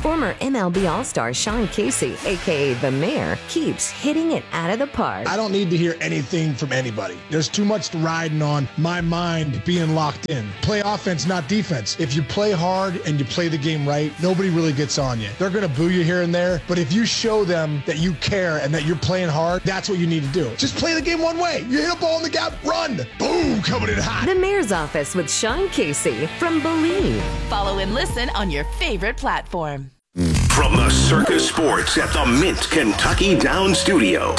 Former MLB All-Star Sean Casey, a.k.a. The Mayor, keeps hitting it out of the park. I don't need to hear anything from anybody. There's too much riding on my mind being locked in. Play offense, not defense. If you play hard and you play the game right, nobody really gets on you. They're going to boo you here and there, but if you show them that you care and that you're playing hard, that's what you need to do. Just play the game one way. You hit a ball in the gap, run. Boom, coming in hot. The Mayor's Office with Sean Casey from Believe. Follow and listen on your favorite platform. From the Circus Sports at the Mint Kentucky Down Studio,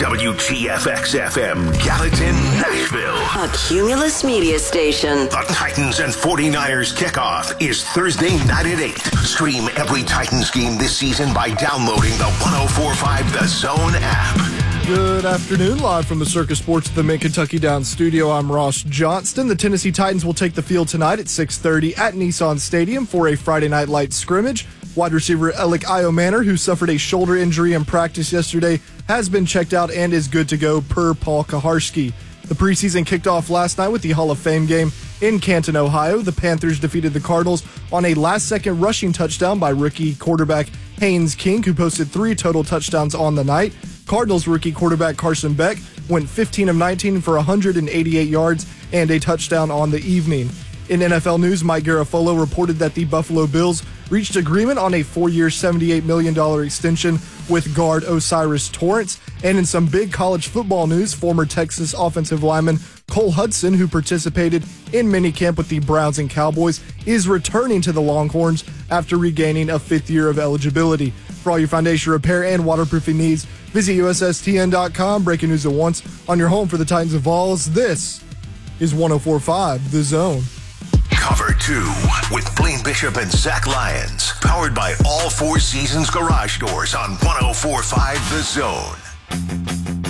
WGFX-FM, Gallatin, Nashville. A Cumulus Media Station. The Titans and 49ers kickoff is Thursday night at 8. Stream every Titans game this season by downloading the 104.5 The Zone app. Good afternoon, live from the Circus Sports at the Mint Kentucky Down Studio. I'm Ross Johnston. The Tennessee Titans will take the field tonight at 6:30 at Nissan Stadium for a Friday night light scrimmage. Wide receiver Alec Iomanner, who suffered a shoulder injury in practice yesterday, has been checked out and is good to go per Paul Kaharski. The preseason kicked off last night with the Hall of Fame game in Canton, Ohio. The Panthers defeated the Cardinals on a last-second rushing touchdown by rookie quarterback Haynes King, who posted 3 total touchdowns on the night. Cardinals rookie quarterback Carson Beck went 15 of 19 for 188 yards and a touchdown on the evening. In NFL news, Mike Garafolo reported that the Buffalo Bills reached agreement on a 4-year, $78 million extension with guard Osiris Torrance. And in some big college football news, former Texas offensive lineman Cole Hudson, who participated in minicamp with the Browns and Cowboys, is returning to the Longhorns after regaining a 5th year of eligibility. For all your foundation repair and waterproofing needs, visit USSTN.com. Breaking news at once on your home for the Titans of Vols. This is 104.5 The Zone. Cover 2 with Blaine Bishop and Zach Lyons. Powered by All Four Seasons Garage Doors on 104.5 The Zone.